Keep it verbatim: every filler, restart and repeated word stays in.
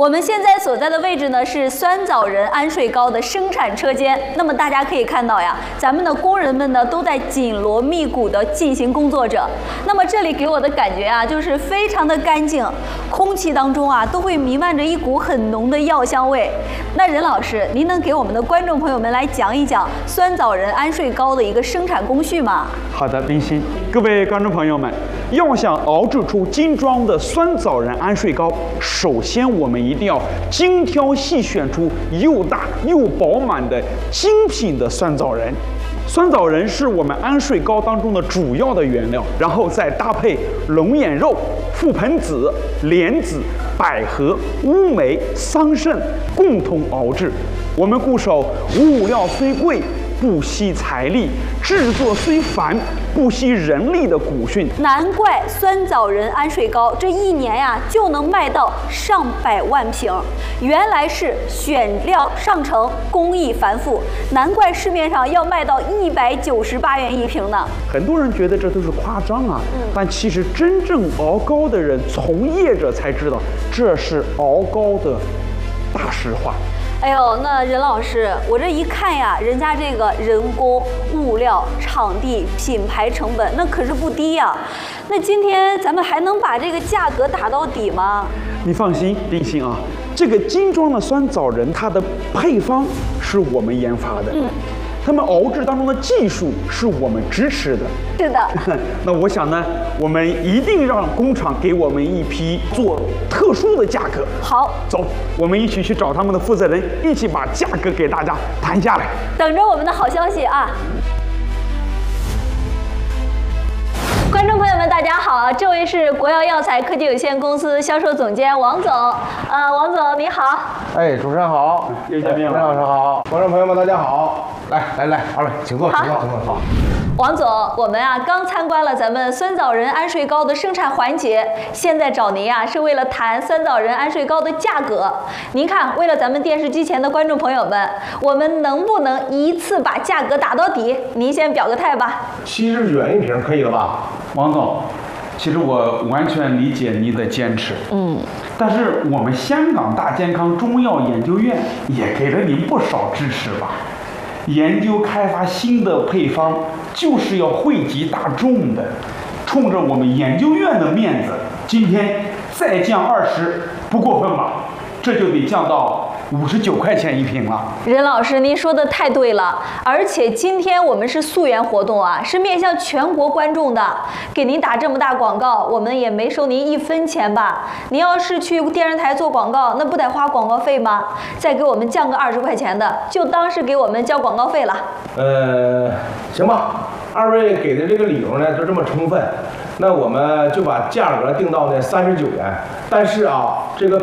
我们现在所在的位置呢是酸枣仁安睡糕的生产车间。那么大家可以看到呀，咱们的工人们呢都在紧锣密鼓地进行工作着。那么这里给我的感觉啊，就是非常的干净，空气当中啊都会弥漫着一股很浓的药香味。那任老师，您能给我们的观众朋友们来讲一讲酸枣仁安睡糕的一个生产工序吗？ 好的，冰心，各位观众朋友们，要想熬制出精装的酸枣仁安睡糕，首先我们一定要精挑细选出又大又饱满的精品的酸枣仁。酸枣仁是我们安睡糕当中的主要的原料，然后再搭配龙眼肉、覆盆子、莲子、百合、乌梅、桑葚共同熬制。我们固守物料虽贵，不惜财力，制作虽繁，不惜人力的古训。 难怪酸枣仁安睡糕这一年呀就能卖到上百万瓶，原来是选料上乘，工艺繁复，难怪市面上要卖到一百九十八元一瓶呢。 很多人觉得这都是夸张啊， 嗯、 但其实真正熬糕的人、从业者才知道，这是熬糕的大实话。 哎呦，那任老师，我这一看呀，人家这个人工、物料、场地、品牌成本，那可是不低呀。那今天咱们还能把这个价格打到底吗？ 你放心，冰心啊，这个精装的酸枣仁，它的配方是我们研发的。嗯。他们熬制当中的技术是我们支持的。 是的。 那我想呢，我们一定让工厂给我们一批做特殊的价格。 好， 走，我们一起去找他们的负责人，一起把价格给大家谈下来。 等着我们的好消息啊！观众朋友们，大家好，这位是国药药材科技有限公司销售总监王总。呃，王总你好。 哎，主持人好， 又见面了。 任老师好，观众朋友们大家好。来来来，二位请坐，请坐，请坐。好。 王总，我们啊刚参观了咱们酸枣仁安睡糕的生产环节，现在找您啊是为了谈酸枣仁安睡糕的价格。您看，为了咱们电视机前的观众朋友们，我们能不能一次把价格打到底？您先表个态吧。 七十元一瓶可以了吧？ 王总，其实我完全理解您的坚持， 嗯， 但是我们香港大健康中药研究院也给了您不少支持吧？研究开发新的配方，就是要惠及大众的。冲着我们研究院的面子，今天再降二十，不过分吧？这就得降到五十九块钱一瓶了。 任老师，您说的太对了，而且今天我们是溯源活动啊，是面向全国观众的，给您打这么大广告，我们也没收您一分钱吧？您要是去电视台做广告，那不得花广告费吗？再给我们降个二十块钱的，就当是给我们交广告费了。 呃，行吧，二位给的这个理由呢就这么充分，那我们就把价格定到呢三十九元。但是啊，这个